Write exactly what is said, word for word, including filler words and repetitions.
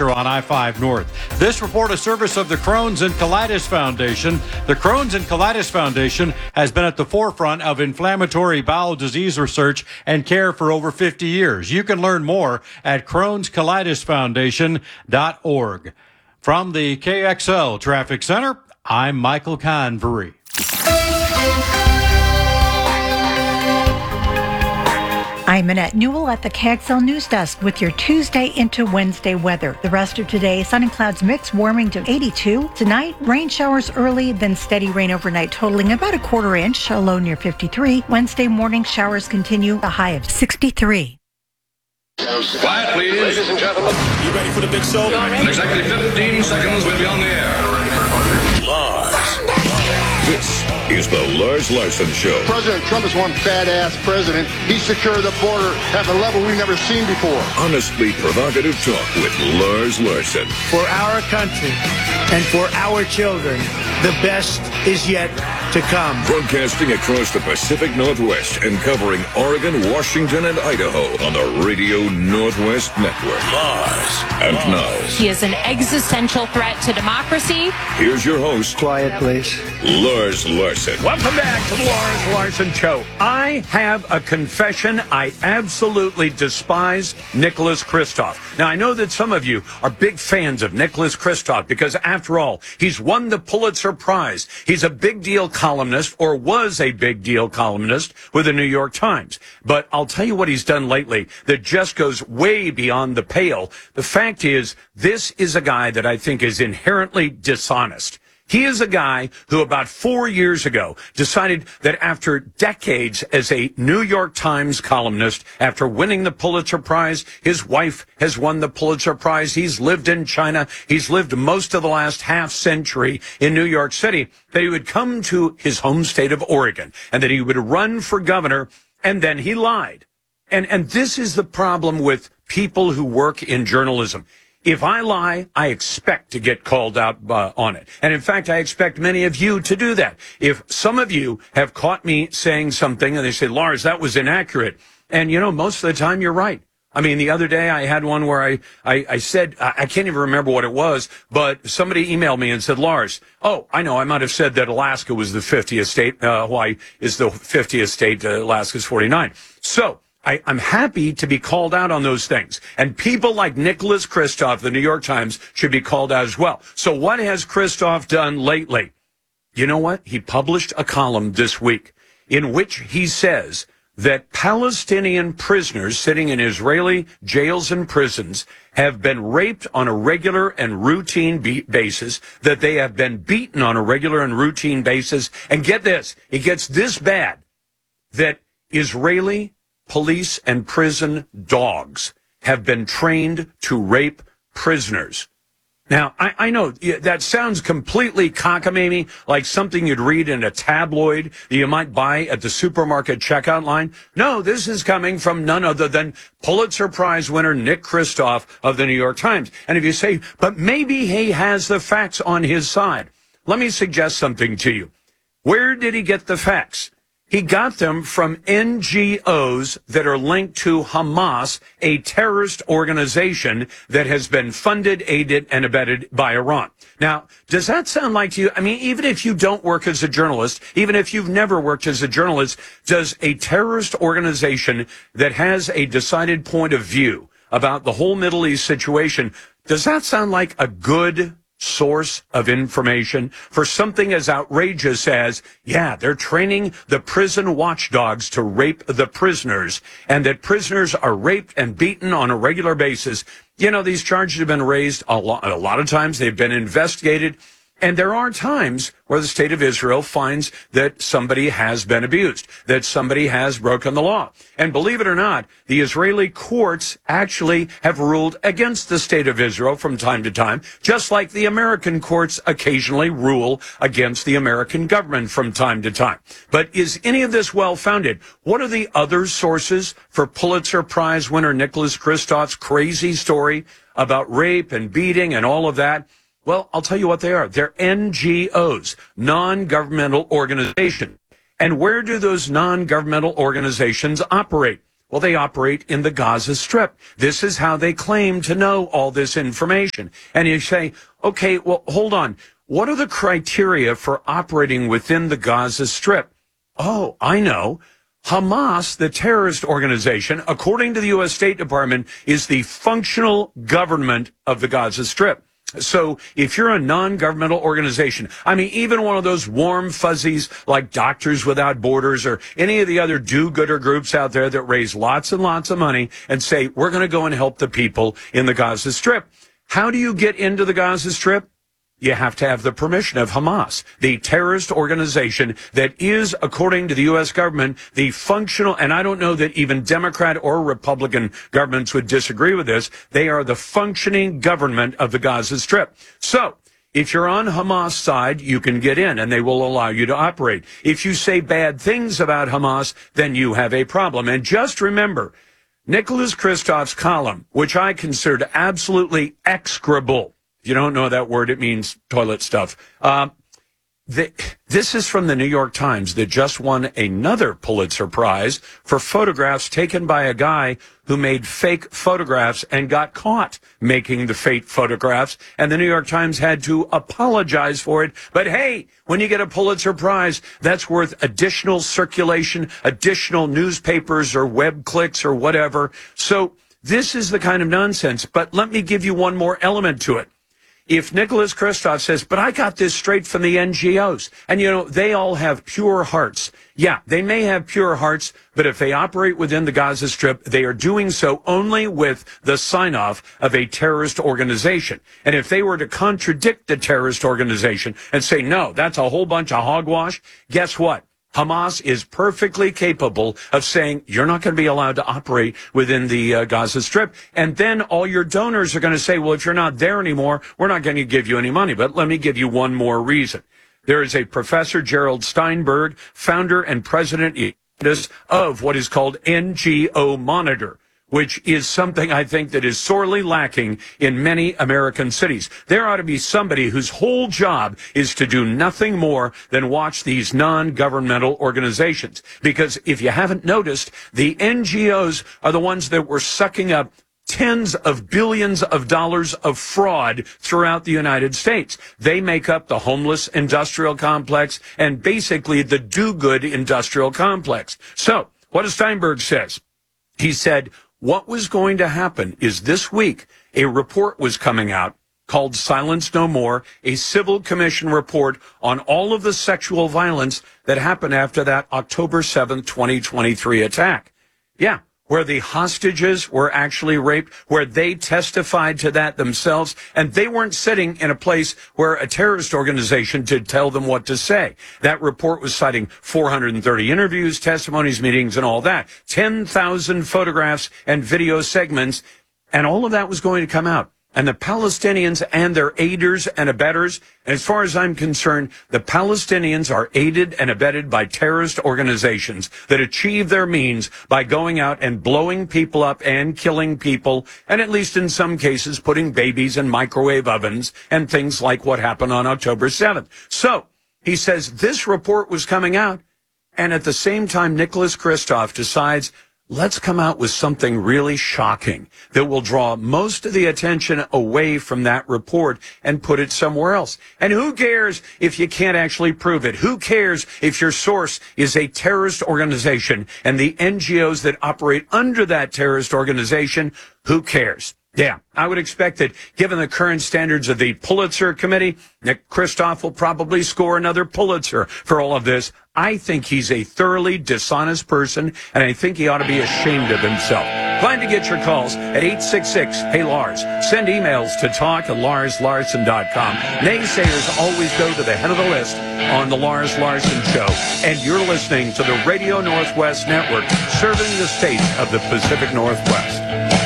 Metro on I five North. This report a service of the Crohn's and Colitis Foundation. The Crohn's and Colitis Foundation has been at the forefront of inflammatory bowel disease research and care for over fifty years. You can learn more at crohns colitis foundation dot org. From the K X L Traffic Center, I'm Michael Convery. I'm Annette Newell at the K X L News Desk with your Tuesday into Wednesday weather. The rest of today, sun and clouds mix, warming to eighty-two. Tonight, rain showers early, then steady rain overnight, totaling about a quarter inch, a low near fifty-three. Wednesday morning, showers continue, a high of sixty-three. Quiet, please. Ladies and gentlemen. You ready for the big show? In exactly fifteen seconds, we'll be on the air. Lars. This is the Lars Larson Show. President Trump is one badass president. He secured the border at a level we've never seen before. Honestly provocative talk with Lars Larson. For our country and for our children, the best is yet to come. Broadcasting across the Pacific Northwest and covering Oregon, Washington, and Idaho on the Radio Northwest Network. Lars. And now. He is an existential threat to democracy. Here's your host. Quiet, please. Lars Larson. Welcome back to the Lars Larson Show. I have a confession. I absolutely despise Nicholas Kristof. Now, I know that some of you are big fans of Nicholas Kristof because, after all, he's won the Pulitzer Prize. He's a big deal columnist, or was a big deal columnist with the New York Times. But I'll tell you what he's done lately that just goes way beyond the pale. The fact is, this is a guy that I think is inherently dishonest. He is a guy who about four years ago decided that after decades as a New York Times columnist, after winning the Pulitzer Prize, his wife has won the Pulitzer Prize, he's lived in China, he's lived most of the last half century in New York City, that he would come to his home state of Oregon and that he would run for governor, and then he lied. And, and this is the problem with people who work in journalism. If I lie, I expect to get called out uh, on it. And in fact, I expect many of you to do that. If some of you have caught me saying something and they say, Lars, that was inaccurate. And, you know, most of the time you're right. I mean, the other day I had one where I, I, I said, I can't even remember what it was, but somebody emailed me and said, Lars, oh, I know, I might have said that Alaska was the fiftieth state. Uh, Hawaii is the fiftieth state. Uh, Alaska's forty-nine. So, I, I'm happy to be called out on those things. And people like Nicholas Kristof, the New York Times, should be called out as well. So what has Kristof done lately? You know what? He published a column this week in which he says that Palestinian prisoners sitting in Israeli jails and prisons have been raped on a regular and routine be- basis, that they have been beaten on a regular and routine basis. And get this, it gets this bad, that Israeli police and prison dogs have been trained to rape prisoners. Now, I, I know that sounds completely cockamamie, like something you'd read in a tabloid that you might buy at the supermarket checkout line. No, this is coming from none other than Pulitzer Prize winner Nick Kristof of the New York Times. And if you say, but maybe he has the facts on his side, let me suggest something to you. Where did he get the facts? He got them from N G Os that are linked to Hamas, a terrorist organization that has been funded, aided, and abetted by Iran. Now, does that sound like to you? I mean, even if you don't work as a journalist, even if you've never worked as a journalist, does a terrorist organization that has a decided point of view about the whole Middle East situation, does that sound like a good source of information for something as outrageous as, yeah, they're training the prison watchdogs to rape the prisoners, and that prisoners are raped and beaten on a regular basis? You know, these charges have been raised a lot, a lot of times. They've been investigated. And there are times where the state of Israel finds that somebody has been abused, that somebody has broken the law. And believe it or not, the Israeli courts actually have ruled against the state of Israel from time to time, just like the American courts occasionally rule against the American government from time to time. But is any of this well-founded? What are the other sources for Pulitzer Prize winner Nicholas Kristof's crazy story about rape and beating and all of that? Well, I'll tell you what they are. They're N G Os, non-governmental organizations. And where do those non-governmental organizations operate? Well, they operate in the Gaza Strip. This is how they claim to know all this information. And you say, okay, well, hold on. What are the criteria for operating within the Gaza Strip? Oh, I know. Hamas, the terrorist organization, according to the U S State Department, is the functional government of the Gaza Strip. So if you're a non-governmental organization, I mean, even one of those warm fuzzies like Doctors Without Borders or any of the other do-gooder groups out there that raise lots and lots of money and say, we're going to go and help the people in the Gaza Strip. How do you get into the Gaza Strip? You have to have the permission of Hamas, the terrorist organization that is, according to the U S government, the functional, and I don't know that even Democrat or Republican governments would disagree with this, they are the functioning government of the Gaza Strip. So, if you're on Hamas' side, you can get in and they will allow you to operate. If you say bad things about Hamas, then you have a problem. And just remember, Nicholas Kristof's column, which I considered absolutely execrable. If you don't know that word, it means toilet stuff. Uh, the, this is from the New York Times that just won another Pulitzer Prize for photographs taken by a guy who made fake photographs and got caught making the fake photographs. And the New York Times had to apologize for it. But hey, when you get a Pulitzer Prize, that's worth additional circulation, additional newspapers or web clicks or whatever. So this is the kind of nonsense. But let me give you one more element to it. If Nicholas Kristof says, but I got this straight from the N G Os, and, you know, they all have pure hearts. Yeah, they may have pure hearts, but if they operate within the Gaza Strip, they are doing so only with the sign-off of a terrorist organization. And if they were to contradict the terrorist organization and say, no, that's a whole bunch of hogwash, guess what? Hamas is perfectly capable of saying, you're not going to be allowed to operate within the uh, Gaza Strip. And then all your donors are going to say, well, if you're not there anymore, we're not going to give you any money. But let me give you one more reason. There is a Professor Gerald Steinberg, founder and president of what is called N G O Monitor, which is something I think that is sorely lacking in many American cities. There ought to be somebody whose whole job is to do nothing more than watch these non-governmental organizations. Because if you haven't noticed, the N G Os are the ones that were sucking up tens of billions of dollars of fraud throughout the United States. They make up the homeless industrial complex and basically the do-good industrial complex. So, what does Steinberg says? He said, what was going to happen is this week, a report was coming out called Silence No More, a civil commission report on all of the sexual violence that happened after that October seventh, twenty twenty-three attack. Yeah, where the hostages were actually raped, where they testified to that themselves, and they weren't sitting in a place where a terrorist organization to tell them what to say. That report was citing four hundred thirty interviews, testimonies, meetings, and all that. ten thousand photographs and video segments, and all of that was going to come out. And the Palestinians and their aiders and abettors, and as far as I'm concerned, the Palestinians are aided and abetted by terrorist organizations that achieve their means by going out and blowing people up and killing people, and at least in some cases putting babies in microwave ovens and things like what happened on October seventh. So, he says this report was coming out, and at the same time, Nicholas Kristof decides, let's come out with something really shocking that will draw most of the attention away from that report and put it somewhere else. And who cares if you can't actually prove it? Who cares if your source is a terrorist organization and the N G Os that operate under that terrorist organization? Who cares? Yeah, I would expect that given the current standards of the Pulitzer Committee, Nick Kristof will probably score another Pulitzer for all of this. I think he's a thoroughly dishonest person, and I think he ought to be ashamed of himself. Plan to get your calls at eight six six, hey Lars. Send emails to talk at lars larson dot com. Naysayers always go to the head of the list on the Lars Larson Show. And you're listening to the Radio Northwest Network, serving the state of the Pacific Northwest.